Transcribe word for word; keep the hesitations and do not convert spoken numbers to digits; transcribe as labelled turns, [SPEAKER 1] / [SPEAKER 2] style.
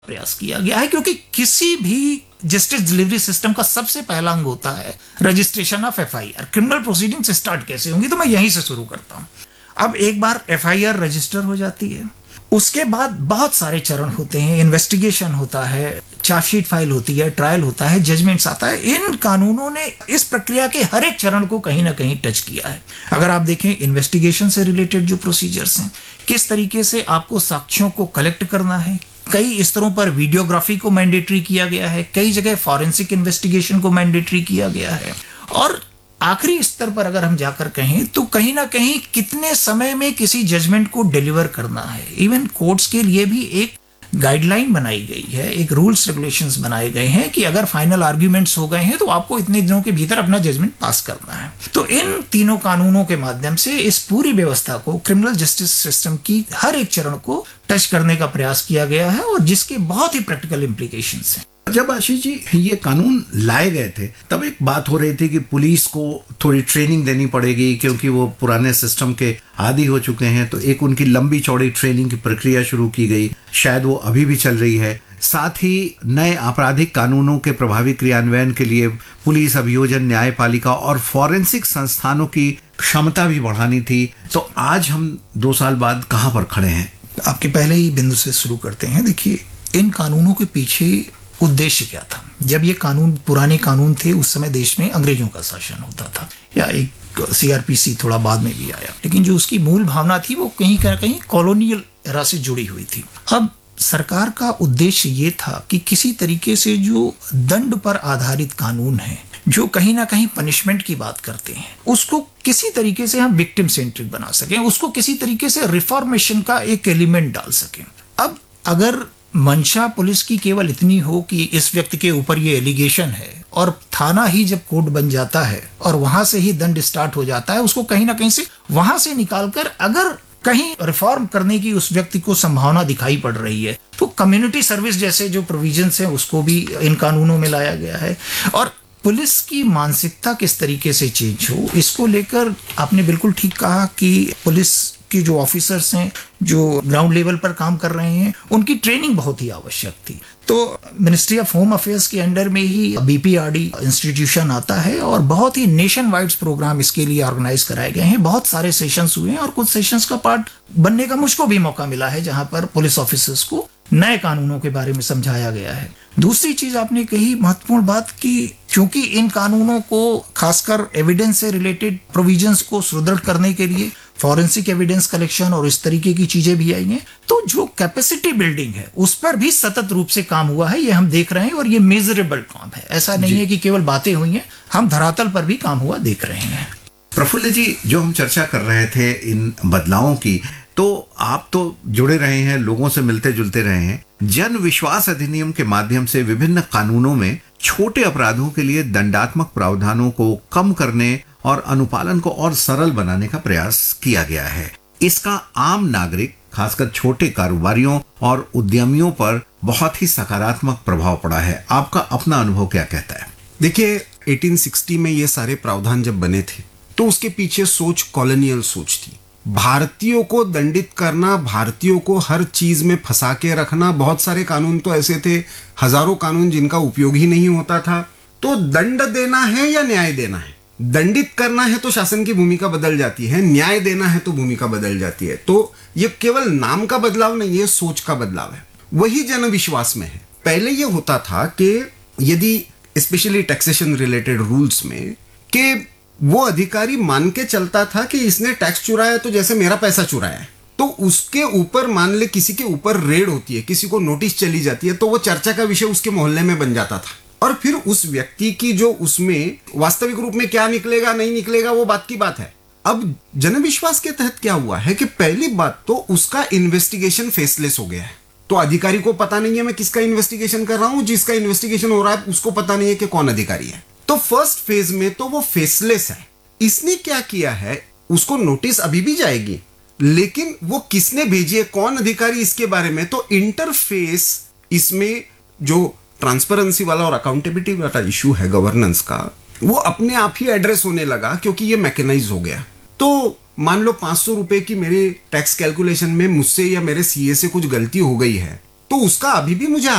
[SPEAKER 1] प्रयास किया गया है, क्योंकि किसी भी जस्टिस डिलीवरी सिस्टम का सबसे पहला अंग होता है registration of FIR. Criminal proceedings start कैसे होंगी, तो मैं यहीं से शुरू करता हूं। अब एक बार एफआईआर रजिस्टर हो जाती है, उसके बाद बहुत सारे चरण होते हैं। इन्वेस्टिगेशन होता है, चार्जशीट फाइल होती है, ट्रायल होता है, जजमेंट्स आता है। इन कानूनों ने इस प्रक्रिया के हर एक चरण को कहीं ना कहीं टच किया है। अगर आप देखें इन्वेस्टिगेशन से रिलेटेड जो प्रोसीजर्स हैं, किस तरीके से आपको साक्ष्यों को कलेक्ट करना है, कई स्तरों पर वीडियोग्राफी को मैंडेटरी किया गया है, कई जगह फॉरेंसिक इन्वेस्टिगेशन को मैंडेटरी किया गया है, और आखिरी स्तर पर अगर हम जाकर कहें तो कहीं ना कहीं कितने समय में किसी जजमेंट को डिलीवर करना है। इवन कोर्ट्स के लिए भी एक गाइडलाइन बनाई गई है, एक रूल्स रेगुलेशंस बनाए गए हैं कि अगर फाइनल आर्ग्यूमेंट्स हो गए हैं तो आपको इतने दिनों के भीतर अपना जजमेंट पास करना है। तो इन तीनों कानूनों के माध्यम से इस पूरी व्यवस्था को, क्रिमिनल जस्टिस सिस्टम की हर एक चरण को टच करने का प्रयास किया गया है, और जिसके बहुत ही प्रैक्टिकल इम्प्लीकेशंस हैं।
[SPEAKER 2] जब आशीष जी ये कानून लाए गए थे तब एक बात हो रही थी कि पुलिस को थोड़ी ट्रेनिंग देनी पड़ेगी, क्योंकि वो पुराने सिस्टम के आदी हो चुके हैं। तो एक उनकी लंबी चौड़ी ट्रेनिंग की प्रक्रिया शुरू की गई, शायद वो अभी भी चल रही है। साथ ही नए आपराधिक कानूनों के प्रभावी क्रियान्वयन के लिए पुलिस, अभियोजन, न्यायपालिका और फॉरेंसिक संस्थानों की क्षमता भी बढ़ानी थी। तो आज हम दो साल बाद कहाँ पर खड़े हैं?
[SPEAKER 1] आपके पहले ही बिंदु से शुरू करते हैं। देखिए, इन कानूनों के पीछे उद्देश्य क्या था। जब ये कानून, पुराने कानून थे, उस समय देश में अंग्रेजों का शासन होता था, या एक सीआरपीसी थोड़ा बाद में भी आया, लेकिन जो उसकी मूल भावना थी वो कहीं ना कहीं कॉलोनियल एरा से जुड़ी हुई थी। अब सरकार का उद्देश्य ये था कि किसी तरीके से जो दंड पर आधारित कानून है, जो कहीं ना कहीं पनिशमेंट की बात करते हैं, उसको किसी तरीके से हम विक्टिम सेंट्रिक बना सकें, उसको किसी तरीके से रिफॉर्मेशन का एक एलिमेंट डाल सकें। अब अगर मंशा पुलिस की केवल इतनी हो कि इस व्यक्ति के ऊपर ये एलिगेशन है, और थाना ही जब कोर्ट बन जाता है और वहां से ही दंड स्टार्ट हो जाता है, उसको कहीं ना कहीं से वहां से निकालकर अगर कहीं रिफॉर्म करने की उस व्यक्ति को संभावना दिखाई पड़ रही है, तो कम्युनिटी सर्विस जैसे जो प्रोविजंस हैं उसको भी इन कानूनों में लाया गया है। और पुलिस की मानसिकता किस तरीके से चेंज हो, इसको लेकर आपने बिल्कुल ठीक कहा कि पुलिस के जो ऑफिसर्स हैं, जो ग्राउंड लेवल पर काम कर रहे हैं, उनकी ट्रेनिंग बहुत ही आवश्यक थी। तो मिनिस्ट्री ऑफ होम अफेयर्स के अंडर में ही बीपीआरडी इंस्टीट्यूशन आता है, और बहुत ही नेशन वाइड प्रोग्राम इसके लिए ऑर्गेनाइज कराए गए हैं। बहुत सारे सेशंस हुए हैं, और कुछ सेशंस का पार्ट बनने का मुझको भी मौका मिला है, जहां पर पुलिस ऑफिसर्स को नए कानूनों के बारे में समझाया गया है। दूसरी चीज आपने कही महत्वपूर्ण बात कि क्योंकि इन कानूनों को, खासकर एविडेंस से रिलेटेड प्रोविजंस को सुदृढ़ करने के लिए फॉरेंसिक एविडेंस कलेक्शन और इस तरीके की चीजें भी आई हैं, तो जो कैपेसिटी बिल्डिंग है उस पर भी सतत रूप से काम हुआ है, ये हम देख रहे हैं, और ये मेजरेबल काम है। ऐसा नहीं है कि केवल बातें हुई हैं, हम धरातल पर भी काम हुआ देख रहे हैं।
[SPEAKER 2] प्रफुल्ल जी, जो हम चर्चा कर रहे थे इन बदलावों की, तो आप तो जुड़े रहे हैं, लोगों से मिलते जुलते रहे हैं। जन विश्वास अधिनियम के माध्यम से विभिन्न कानूनों में छोटे अपराधों के लिए दंडात्मक प्रावधानों को कम करने और अनुपालन को और सरल बनाने का प्रयास किया गया है। इसका आम नागरिक, खासकर छोटे कारोबारियों और उद्यमियों पर बहुत ही सकारात्मक प्रभाव पड़ा है। आपका अपना अनुभव क्या कहता है?
[SPEAKER 3] देखिए, अठारह सौ साठ में ये सारे प्रावधान जब बने थे तो उसके पीछे सोच कॉलोनियल सोच थी। भारतीयों को दंडित करना, भारतीयों को हर चीज में फंसा के रखना। बहुत सारे कानून तो ऐसे थे, हजारों कानून जिनका उपयोग ही नहीं होता था। तो दंड देना है या न्याय देना है? दंडित करना है तो शासन की भूमिका बदल जाती है, न्याय देना है तो भूमिका बदल जाती है। तो ये केवल नाम का बदलाव नहीं, ये सोच का बदलाव है। वही जनविश्वास में है। पहले ये होता था कि यदि स्पेशली टैक्सेशन रिलेटेड रूल्स में कि वो अधिकारी मान के चलता था कि इसने टैक्स चुराया तो जैसे मेरा पैसा चुराया है, तो उसके ऊपर मान ले किसी के ऊपर रेड होती है, किसी को नोटिस चली जाती है, तो वो चर्चा का विषय उसके मोहल्ले में बन जाता था। और फिर उस व्यक्ति की जो उसमें वास्तविक रूप में क्या निकलेगा नहीं निकलेगा वो बात की बात है। अब जनविश्वास के तहत क्या हुआ है कि पहली बात तो उसका इन्वेस्टिगेशन फेसलेस हो गया है। तो अधिकारी को पता नहीं है मैं किसका इन्वेस्टिगेशन कर रहा हूं, जिसका इन्वेस्टिगेशन हो रहा है उसको पता नहीं है कि कौन अधिकारी है। तो फर्स्ट फेज में तो वो फेसलेस है। इसने क्या किया है, उसको नोटिस अभी भी जाएगी, लेकिन वो किसने भेजी है, कौन अधिकारी, इसके बारे में तो इंटरफेस, इसमें जो ट्रांसपेरेंसी वाला और अकाउंटेबिलिटी वाला इशू है गवर्नेंस का, वो अपने आप ही एड्रेस होने लगा, क्योंकि ये मैकेनाइज हो गया। तो मान लो पांच सौ रुपए की मेरे टैक्स कैलकुलेशन में मुझसे या मेरे सीए से कुछ गलती हो गई है, तो उसका अभी भी मुझे